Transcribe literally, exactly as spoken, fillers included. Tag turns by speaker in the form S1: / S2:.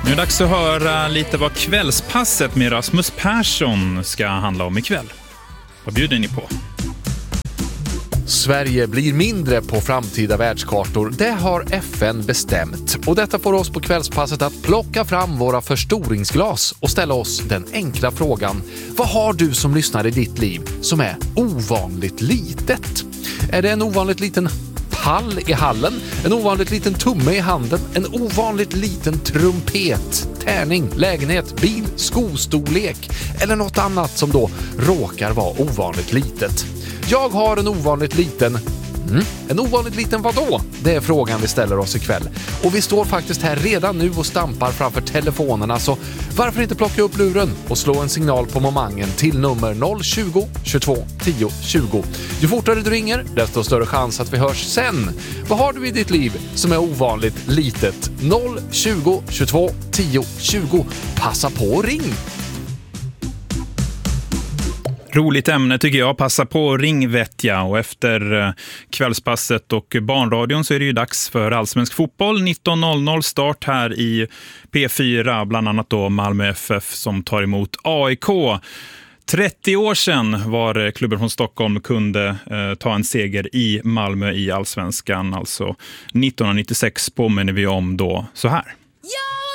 S1: Nu är det dags att höra lite vad kvällspasset med Rasmus Persson ska handla om ikväll. Vad bjuder ni på?
S2: Sverige blir mindre på framtida världskartor. Det har F N bestämt. Och detta får oss på kvällspasset att plocka fram våra förstoringsglas och ställa oss den enkla frågan: vad har du som lyssnar i ditt liv som är ovanligt litet? Är det en ovanligt liten pall i hallen, en ovanligt liten tumme i handen, en ovanligt liten trumpet, tärning, lägenhet, bil, skostorlek eller något annat som då råkar vara ovanligt litet? Jag har en ovanligt liten... Mm, en ovanligt liten vadå? Det är frågan vi ställer oss ikväll. Och vi står faktiskt här redan nu och stampar framför telefonerna, så varför inte plocka upp luren och slå en signal på momangen till nummer noll tjugo, tjugotvå, tio, tjugo. Ju fortare du ringer, desto större chans att vi hörs sen. Vad har du i ditt liv som är ovanligt litet? noll tjugo, tjugotvå, tio, tjugo. Passa på och ring!
S1: Roligt ämne tycker jag. Passa på, ring vet jag. Och efter kvällspasset och barnradion så är det ju dags för allsvensk fotboll. nitton noll noll start här i P fyra. Bland annat då Malmö F F som tar emot A I K. trettio år sedan var klubben från Stockholm kunde eh, ta en seger i Malmö i allsvenskan. Alltså nittonhundranittiosex påminner vi om då så här.
S3: Ja!